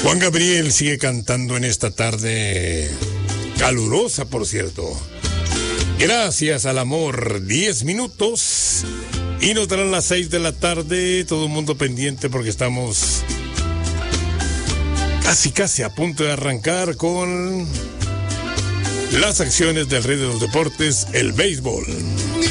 Juan Gabriel sigue cantando en esta tarde calurosa, por cierto. Gracias al amor, 10 minutos y nos darán las 6 de la tarde. Todo el mundo pendiente porque estamos casi a punto de arrancar con las acciones del rey de los deportes, el béisbol.